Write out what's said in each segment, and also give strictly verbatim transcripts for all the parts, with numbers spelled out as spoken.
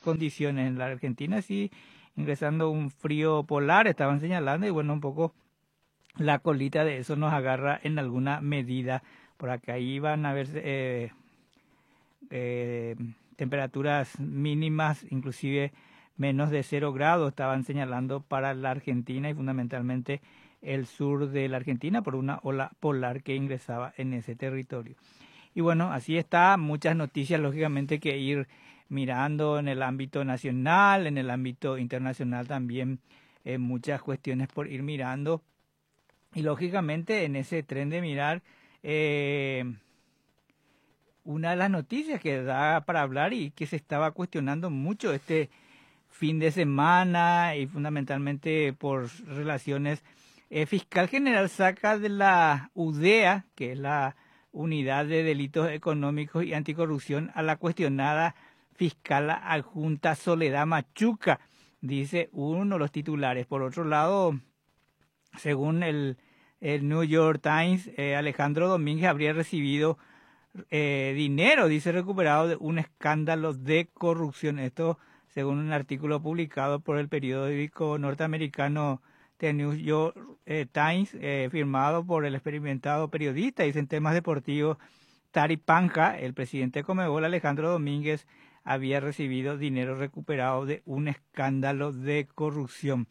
condiciones. En la Argentina sí, ingresando un frío polar, estaban señalando, y bueno, un poco la colita de eso nos agarra en alguna medida. Por acá iban a verse eh, eh, temperaturas mínimas, inclusive menos de cero grados, estaban señalando para la Argentina y fundamentalmente el sur de la Argentina por una ola polar que ingresaba en ese territorio. Y bueno, así está, muchas noticias lógicamente que ir mirando en el ámbito nacional, en el ámbito internacional también, eh, muchas cuestiones por ir mirando. Y lógicamente en ese tren de mirar, eh, una de las noticias que da para hablar y que se estaba cuestionando mucho este fin de semana y fundamentalmente por relaciones, eh, Fiscal General saca de la U D E A, que es la Unidad de Delitos Económicos y Anticorrupción, a la cuestionada fiscal adjunta Soledad Machuca, dice uno de los titulares. Por otro lado, según el, el New York Times, eh, Alejandro Domínguez habría recibido eh, dinero, dice, recuperado de un escándalo de corrupción. Esto según un artículo publicado por el periódico norteamericano The New York eh, Times, eh, firmado por el experimentado periodista, dice, en temas deportivos, Tari Panca. El presidente de Conmebol, Alejandro Domínguez, había recibido dinero recuperado de un escándalo de corrupción.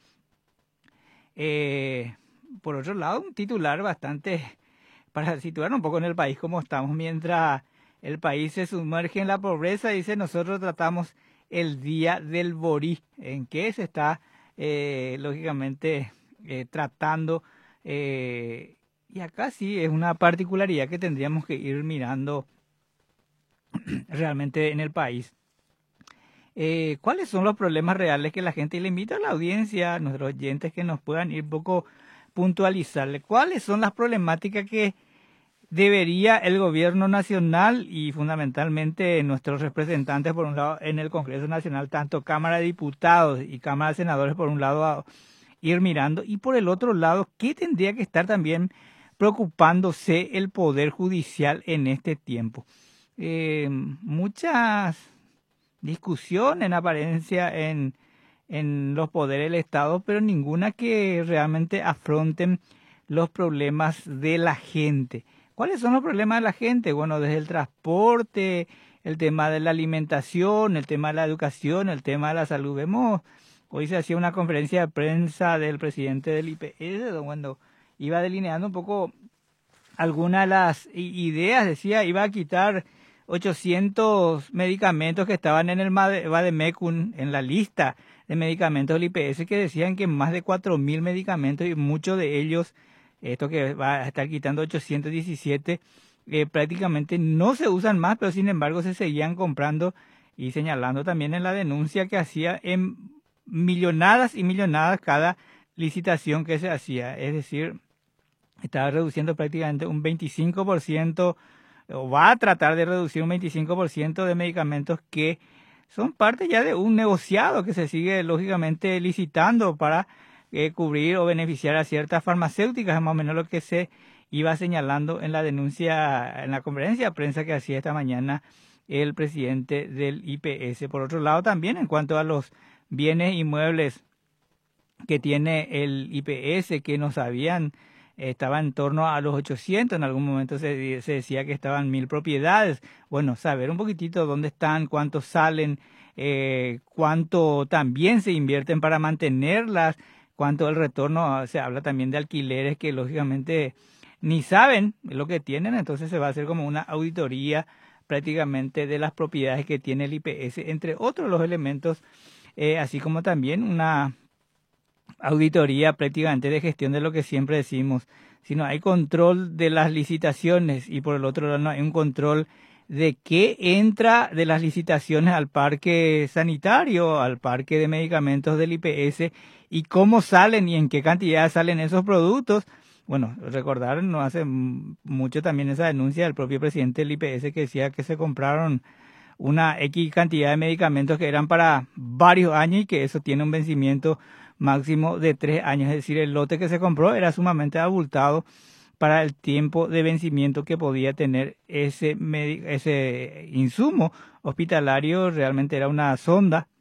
Eh, por otro lado, un titular bastante para situar un poco en el país como estamos. Mientras el país se sumerge en la pobreza, dice, nosotros tratamos el Día del Borí, en que se está eh, lógicamente eh, tratando, eh, y acá sí es una particularidad que tendríamos que ir mirando realmente en el país. Eh, ¿Cuáles son los problemas reales que la gente, y le invito a la audiencia, a nuestros oyentes, que nos puedan ir un poco puntualizarle cuáles son las problemáticas que debería el gobierno nacional y fundamentalmente nuestros representantes, por un lado, en el Congreso Nacional, tanto Cámara de Diputados y Cámara de Senadores, por un lado, a ir mirando, y por el otro lado, qué tendría que estar también preocupándose el Poder Judicial en este tiempo? Eh, muchas discusiones en apariencia en, en los poderes del Estado, pero ninguna que realmente afronten los problemas de la gente. ¿Cuáles son los problemas de la gente? Bueno, desde el transporte, el tema de la alimentación, el tema de la educación, el tema de la salud. Vemos, hoy se hacía una conferencia de prensa del presidente del I P S, cuando iba delineando un poco algunas de las ideas, decía, iba a quitar ochocientos medicamentos que estaban en el Vademecum, en la lista de medicamentos del I P S, que decían que más de cuatro mil medicamentos, y muchos de ellos, esto que va a estar quitando ochocientos diecisiete, eh, prácticamente no se usan más, pero sin embargo se seguían comprando, y señalando también en la denuncia que hacía en millonadas y millonadas cada licitación que se hacía. Es decir, estaba reduciendo prácticamente un veinticinco por ciento, o va a tratar de reducir un veinticinco por ciento de medicamentos que son parte ya de un negociado que se sigue lógicamente licitando para eh, cubrir o beneficiar a ciertas farmacéuticas, más o menos lo que se iba señalando en la denuncia, en la conferencia de prensa que hacía esta mañana el presidente del I P S. Por otro lado, también en cuanto a los bienes inmuebles que tiene el I P S, que no sabían, estaba en torno a los ochocientos, en algún momento se, se decía que estaban mil propiedades. Bueno, saber un poquitito dónde están, cuántos salen, eh, cuánto también se invierten para mantenerlas, cuánto el retorno. Se habla también de alquileres que lógicamente ni saben lo que tienen, entonces se va a hacer como una auditoría prácticamente de las propiedades que tiene el I P S, entre otros los elementos, eh, así como también una auditoría prácticamente de gestión de lo que siempre decimos. Si no hay control de las licitaciones y por el otro lado no hay un control de qué entra de las licitaciones al parque sanitario, al parque de medicamentos del I P S, y cómo salen y en qué cantidad salen esos productos. Bueno, recordar, no hace mucho también esa denuncia del propio presidente del I P S que decía que se compraron una X cantidad de medicamentos que eran para varios años y que eso tiene un vencimiento máximo de tres años. Es decir, el lote que se compró era sumamente abultado para el tiempo de vencimiento que podía tener ese, ese insumo hospitalario. Realmente era una sonda